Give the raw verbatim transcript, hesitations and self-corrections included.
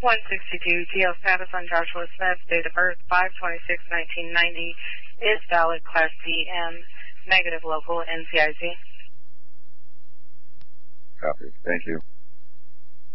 one sixty-two, T L status on Joshua Smith, date of birth five twenty-six nineteen ninety, is valid, Class D M, negative local N C I Z. Copy. Thank you.